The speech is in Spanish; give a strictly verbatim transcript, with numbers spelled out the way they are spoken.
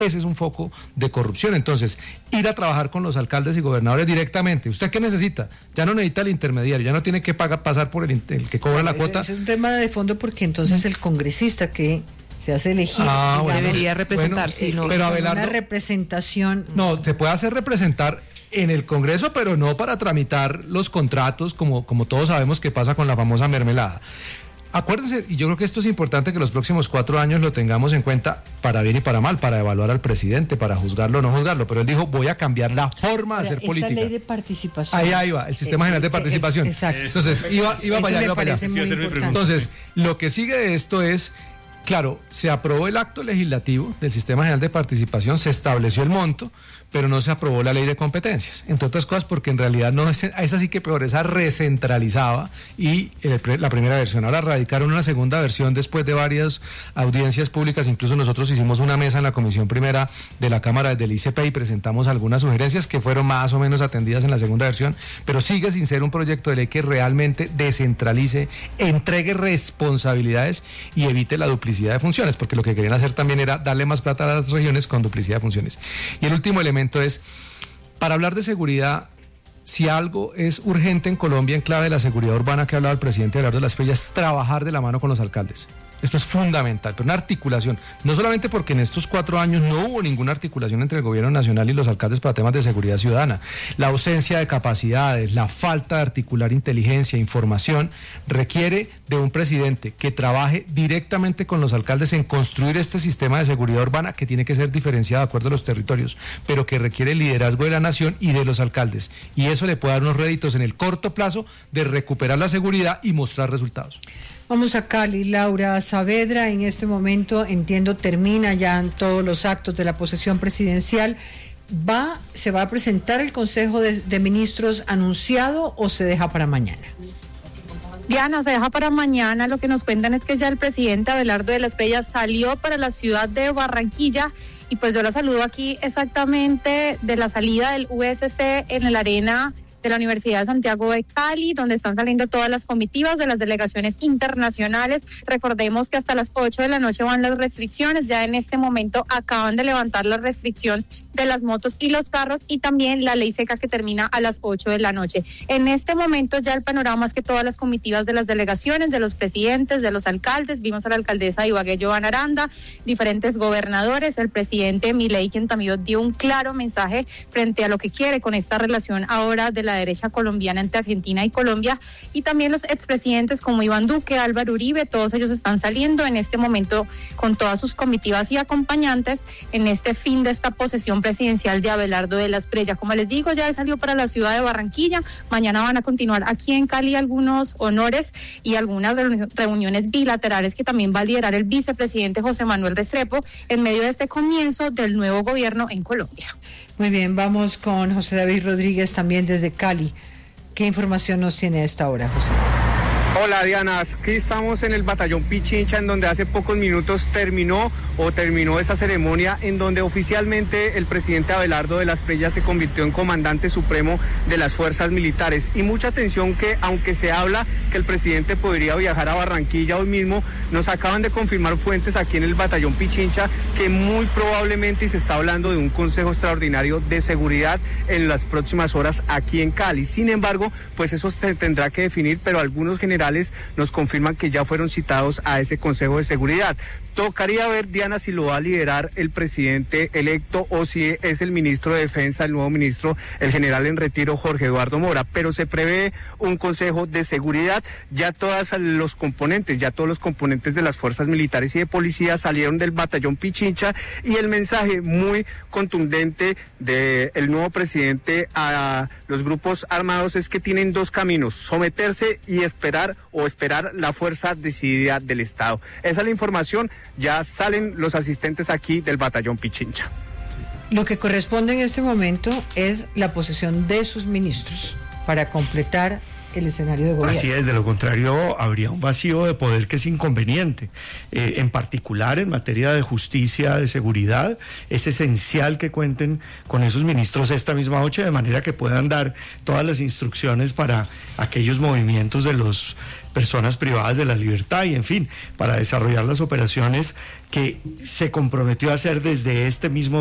ese es un foco de corrupción. Entonces, ir a trabajar con los alcaldes y gobernadores directamente. ¿Usted qué necesita? Ya no necesita el intermediario, ya no tiene que pagar, pasar por el, el que cobra la ese, cuota. Ese es un tema de fondo, porque entonces el congresista que se hace elegir ah, bueno, debería representar, bueno, sí, no, pero con Abelardo, una representación. No, se puede hacer representar en el Congreso, pero no para tramitar los contratos, como, como todos sabemos que pasa con la famosa mermelada. Acuérdense, y yo creo que esto es importante que los próximos cuatro años lo tengamos en cuenta, para bien y para mal, para evaluar al presidente, para juzgarlo o no juzgarlo, pero él dijo, voy a cambiar la forma de hacer Esta política. ley de participación. Ahí, ahí va, el Sistema General de Participación. Es, exacto. Entonces, iba, iba Eso para allá, me iba para allá. parece muy importante. Entonces, lo que sigue de esto es, claro, se aprobó el acto legislativo del Sistema General de Participación, se estableció el monto, pero no se aprobó la ley de competencias, entre otras cosas porque en realidad no es, esa sí que peor, esa recentralizaba y el, la primera versión. Ahora radicaron una segunda versión después de varias audiencias públicas, incluso nosotros hicimos una mesa en la Comisión Primera de la Cámara del I C P y presentamos algunas sugerencias que fueron más o menos atendidas en la segunda versión, pero sigue sin ser un proyecto de ley que realmente descentralice, entregue responsabilidades y evite la duplicidad de funciones, porque lo que querían hacer también era darle más plata a las regiones con duplicidad de funciones. Y el último elemento es, para hablar de seguridad, si algo es urgente en Colombia en clave de la seguridad urbana que ha hablado el presidente Abelardo de la Espriella, es trabajar de la mano con los alcaldes. Esto es fundamental, pero una articulación, no solamente porque en estos cuatro años no hubo ninguna articulación entre el gobierno nacional y los alcaldes para temas de seguridad ciudadana, la ausencia de capacidades, la falta de articular inteligencia, información, requiere de un presidente que trabaje directamente con los alcaldes en construir este sistema de seguridad urbana que tiene que ser diferenciado de acuerdo a los territorios, pero que requiere el liderazgo de la nación y de los alcaldes, y eso le puede dar unos réditos en el corto plazo de recuperar la seguridad y mostrar resultados. Vamos a Cali. Laura Saavedra, en este momento, entiendo, termina ya todos los actos de la posesión presidencial. ¿Va, se va a presentar el Consejo de, de Ministros anunciado o se deja para mañana? Diana, se deja para mañana. Lo que nos cuentan es que ya el presidente Abelardo de la Espriella salió para la ciudad de Barranquilla, y pues yo la saludo aquí exactamente de la salida del U S C en la arena de la Universidad de Santiago de Cali, donde están saliendo todas las comitivas de las delegaciones internacionales. Recordemos que hasta las ocho de la noche van las restricciones, ya en este momento acaban de levantar la restricción de las motos y los carros, y también la ley seca que termina a las ocho de la noche. En este momento ya el panorama es que todas las comitivas de las delegaciones, de los presidentes, de los alcaldes, vimos a la alcaldesa de Ibagué, Joana Aranda, diferentes gobernadores, el presidente Milei, quien también dio un claro mensaje frente a lo que quiere con esta relación ahora de la la derecha colombiana entre Argentina y Colombia, y también los expresidentes como Iván Duque, Álvaro Uribe, todos ellos están saliendo en este momento con todas sus comitivas y acompañantes en este fin de esta posesión presidencial de Abelardo de la Espriella. Como les digo, ya él salió para la ciudad de Barranquilla, mañana van a continuar aquí en Cali algunos honores y algunas reuniones bilaterales que también va a liderar el vicepresidente José Manuel Restrepo en medio de este comienzo del nuevo gobierno en Colombia. Muy bien, vamos con José David Rodríguez también desde Cali. ¿Qué información nos tiene a esta hora, José? Hola Diana, aquí estamos en el batallón Pichincha, en donde hace pocos minutos terminó o terminó esa ceremonia en donde oficialmente el presidente Abelardo de la Espriella se convirtió en comandante supremo de las fuerzas militares. Y mucha atención que, aunque se habla que el presidente podría viajar a Barranquilla hoy mismo, nos acaban de confirmar fuentes aquí en el batallón Pichincha que muy probablemente se está hablando de un consejo extraordinario de seguridad en las próximas horas aquí en Cali. Sin embargo, pues eso se tendrá que definir, pero algunos generales nos confirman que ya fueron citados a ese Consejo de Seguridad. Tocaría ver, Diana, si lo va a liderar el presidente electo o si es el ministro de Defensa, el nuevo ministro, el general en retiro, Jorge Eduardo Mora, pero se prevé un Consejo de Seguridad. Ya todos los componentes, ya todos los componentes de las fuerzas militares y de policía salieron del batallón Pichincha, y el mensaje muy contundente del nuevo presidente a los grupos armados es que tienen dos caminos: someterse y esperar, o esperar la fuerza decidida del Estado. Esa es la información. Ya salen los asistentes aquí del batallón Pichincha. Lo que corresponde en este momento es la posesión de sus ministros para completar el escenario de gobierno. Así es, de lo contrario habría un vacío de poder que es inconveniente. Eh, en particular en materia de justicia, de seguridad, es esencial que cuenten con esos ministros esta misma noche, de manera que puedan dar todas las instrucciones para aquellos movimientos de las personas privadas de la libertad y, en fin, para desarrollar las operaciones que se comprometió a hacer desde este mismo